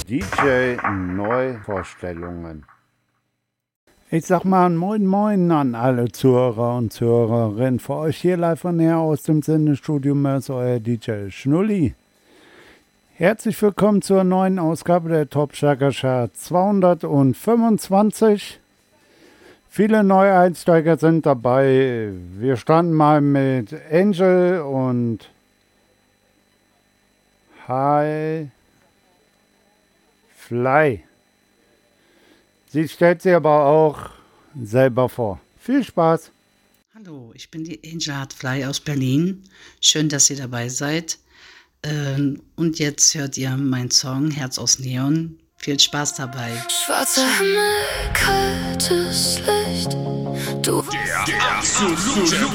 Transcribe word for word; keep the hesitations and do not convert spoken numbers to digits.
D J-Neuvorstellungen. Ich sag mal Moin Moin an alle Zuhörer und Zuhörerinnen. Für euch hier live von her aus dem Sendestudio Mörs, euer D J Schnulli. Herzlich willkommen zur neuen Ausgabe der Top Schlager Chart zweihundertfünfundzwanzig. Viele neue Einsteiger sind dabei. Wir starten mal mit Angel und Hi Fly. Sie stellt sie aber auch selber vor. Viel Spaß! Hallo, ich bin die Angel Hardfly aus Berlin. Schön, dass ihr dabei seid. Ähm, und jetzt hört ihr meinen Song Herz aus Neon. Viel Spaß dabei. Schwarzer Himmel, kaltes Licht. Du Der, der absolute